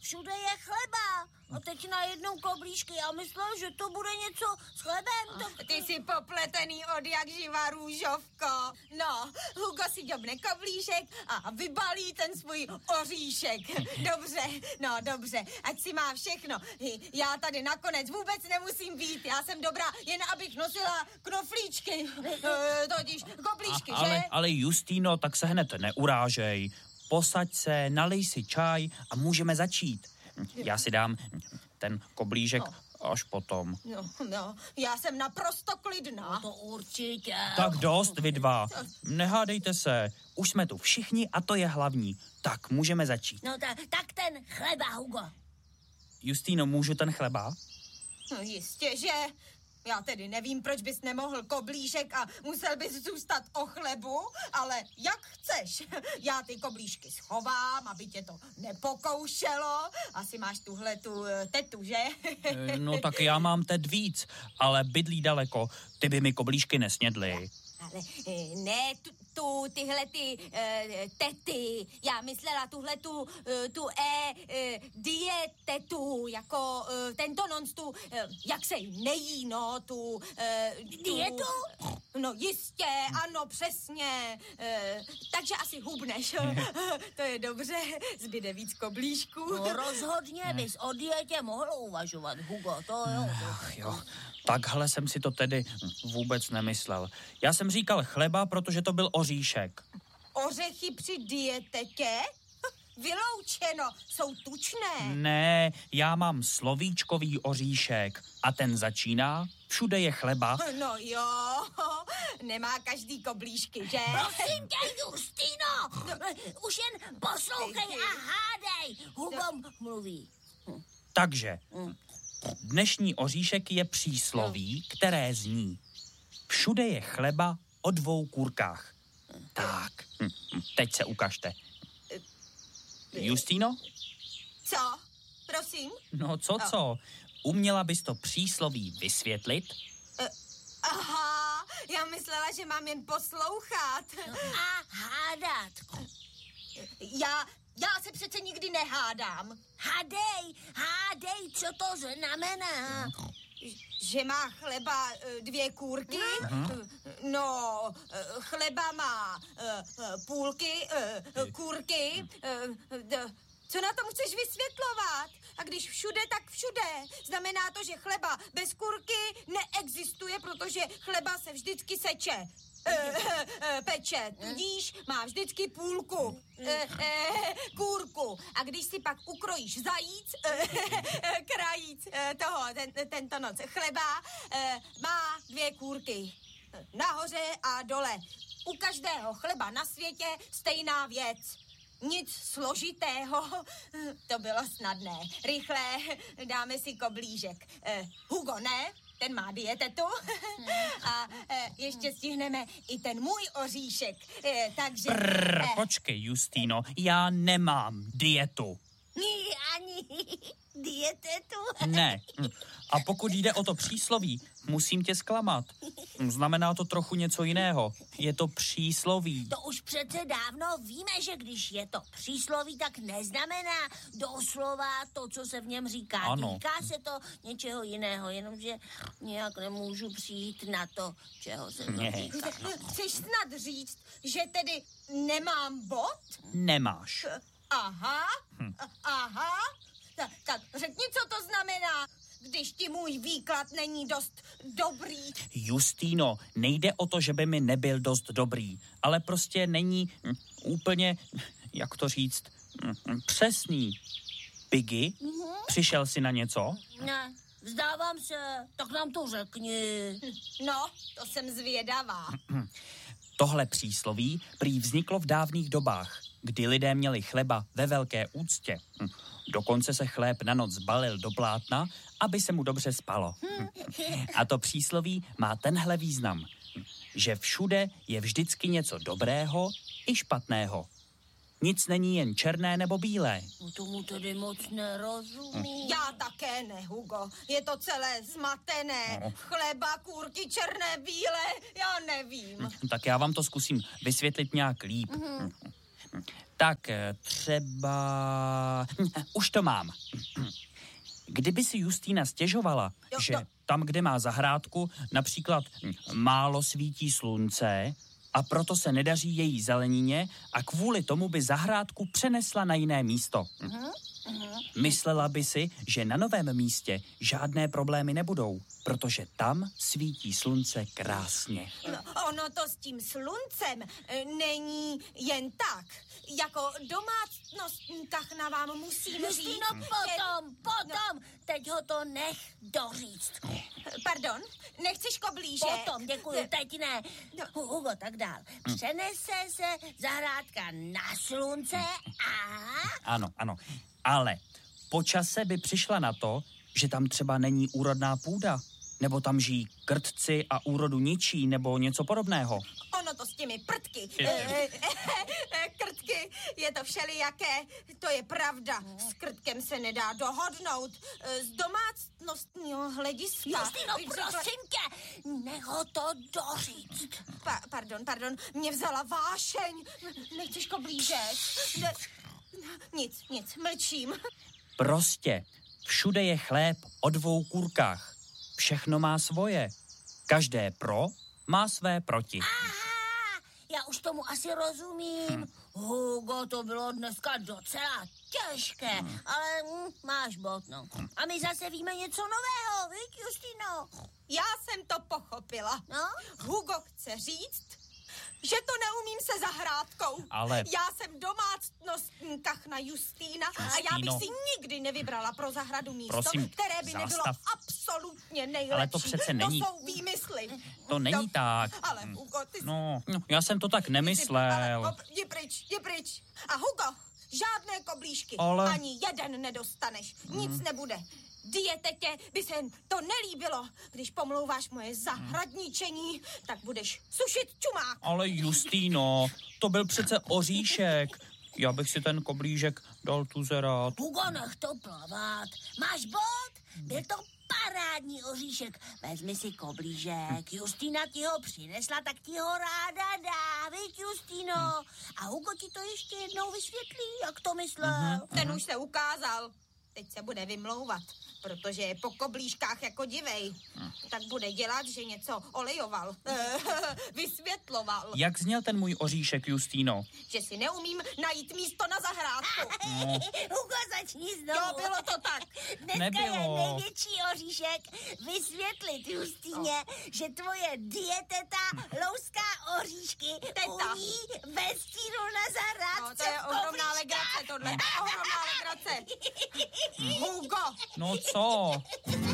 všude je chleba. A teď najednou koblížky. Já myslel, že to bude něco s chlebem. Ty jsi popletený od jak živa, Růžovko. No, Hugo si dobne koblížek a vybalí ten svůj oříšek. Dobře, ať si má všechno. Já tady nakonec vůbec nemusím být. Já jsem dobrá, jen abych nosila knoflíčky. Totiž koblížky, že? Ale Justýno, tak se hned neurážej. Posaď se, nalej si čaj a můžeme začít. Já si dám ten koblížek až potom. No, já jsem naprosto klidná. No to určitě. Tak dost, vy dva. Nehádejte se. Už jsme tu všichni a to je hlavní. Tak můžeme začít. No tak ten chleba, Hugo. Justýno, můžu ten chleba? No jistě, že... Já tedy nevím, proč bys nemohl koblížek a musel bys zůstat o chlebu, ale jak chceš. Já ty koblížky schovám, aby tě to nepokoušelo. Asi máš tuhle tu tetu, že? No tak já mám tet víc, ale bydlí daleko. Ty by mi koblížky nesnědly. Ale ne tyhle ty tety. Já myslela tu dietetu, jako tento nonstu, jak se jí nejí, no, dietu? No jistě, ano, přesně. Takže asi hubneš. To je dobře, zbyde víc koblížků. No rozhodně bys o dietě mohl uvažovat, Hugo, to jo. Takhle jsem si to tedy vůbec nemyslel. Já jsem říkal chleba, protože to byl oříšek. Ořechy při dietetě? Vyloučeno, jsou tučné. Ne, já mám slovíčkový oříšek a ten začíná všude je chleba. No jo, nemá každý koblížky, že? Prosím tě, Justino, už jen poslouchej a hádej. Hugo mluví. Takže dnešní oříšek je přísloví, které zní: všude je chleba o 2 kůrkách. Tak, teď se ukažte. Justino? Co? Prosím? No co? Uměla bys to přísloví vysvětlit? Aha, já myslela, že mám jen poslouchat. A hádat. Já se přece nikdy nehádám. Hádej, co to znamená. Že má chleba 2 kůrky? No, chleba má půlky, kůrky. Co na tom chceš vysvětlovat? A když všude, tak všude. Znamená to, že chleba bez kůrky neexistuje, protože chleba se vždycky seče. Peče, tudíž má vždycky půlku, kůrku. A když si pak ukrojíš zajíc, krajíc tento noc chleba, má 2 kůrky. Nahoře a dole. U každého chleba na světě stejná věc. Nic složitého, to bylo snadné. Rychle dáme si koblížek. Hugo, ne? Ten má dietetu a ještě stihneme i ten můj oříšek, takže... Počkej, Justino, já nemám dietu. Ani dietetu? Ne. A pokud jde o to přísloví, musím tě zklamat. Znamená to trochu něco jiného. Je to přísloví. To už přece dávno víme, že když je to přísloví, tak neznamená doslova to, co se v něm říká. Ano. Týká se to něčeho jiného, jenomže nějak nemůžu přijít na to, čeho se to týká. Chceš snad říct, že tedy nemám bod? Nemáš. Aha. Tak řekni, co to znamená, když ti můj výklad není dost dobrý. Justino, nejde o to, že by mi nebyl dost dobrý, ale prostě není úplně, jak to říct, přesný. Piggy, přišel jsi na něco? Ne, vzdávám se, tak nám to řekni. No, to jsem zvědavá. Tohle přísloví prý vzniklo v dávných dobách, kdy lidé měli chleba ve velké úctě. Dokonce se chléb na noc balil do plátna, aby se mu dobře spalo. A to přísloví má tenhle význam, že všude je vždycky něco dobrého i špatného. Nic není jen černé nebo bílé. Tomu tedy moc nerozumím. Já také ne, Hugo. Je to celé zmatené. Chleba, kůrky, černé, bílé, já nevím. Tak já vám to zkusím vysvětlit nějak líp. Tak třeba... Už to mám. Kdyby si Justýna stěžovala, že tam, kde má zahrádku, například málo svítí slunce a proto se nedaří její zelenině a kvůli tomu by zahrádku přenesla na jiné místo. Myslela by si, že na novém místě žádné problémy nebudou, protože tam svítí slunce krásně. No, ono to s tím sluncem není jen tak. Jako domácnostkách na vám musím říct... Justino, potom, teď ho to nech doříct. Pardon, nechceš koblíže? Potom, děkuju, teď ne. Hugo, tak dál. Přenese se zahrádka na slunce a... Ano, ale po čase by přišla na to, že tam třeba není úrodná půda, nebo tam žijí krtci a úrodu ničí, nebo něco podobného. Ono to s těmi prtky. Krtky, je to všelijaké, to je pravda. S krtkem se nedá dohodnout. Z domácnostního hlediska... Justino, prosím tě, nech ho to doříct. Pardon, mě vzala vášeň. Nechceš koblížet? Nic, mlčím. Prostě všude je chléb o dvou kůrkách. Všechno má svoje. Každé pro má své proti. Aha, já už tomu asi rozumím. Hugo, to bylo dneska docela těžké, ale máš bod, no. A my zase víme něco nového, viď, Justino? Já jsem to pochopila. No? Hugo chce říct, že to neumím se zahrádkou. Ale... Já jsem domácnostní kachna Justýna a já bych si nikdy nevybrala pro zahradu místo, prosím, které by nebylo absolutně nejlepší. Ale to přece není... To jsou výmysly. To není tak. Ale Hugo, ty... No, já jsem to tak nemyslel. Jdi pryč. A Hugo, žádné koblížky. Ale... Ani jeden nedostaneš. Nic nebude. Dietetě by se to nelíbilo. Když pomlouváš moje zahradničení, tak budeš sušit čumák. Ale Justýno, to byl přece oříšek. Já bych si ten koblížek dal tuzerát. Hugo, nech to plavat. Máš bod? Byl to parádní oříšek. Vezmi si koblížek. Justýna ti ho přinesla, tak ti ho ráda dá, viď, Justýno? A Hugo ti to ještě jednou vysvětlí, jak to myslel. Ten už se ukázal. Teď se bude vymlouvat, protože je po koblížkách jako divej. Tak bude dělat, že něco olejoval. Vysvětloval. Jak zněl ten můj oříšek, Justýno? Že si neumím najít místo na zahrádku. Hugo, začni znovu. Jo, bylo to tak. Dneska Nebylo. je největší oříšek vysvětlit Justýně, že tvoje dieteta louská oříšky umí ve stínu na zahrádce. No, to je ohromná legrace tohle. Ohromná legrace. Hugo! No co?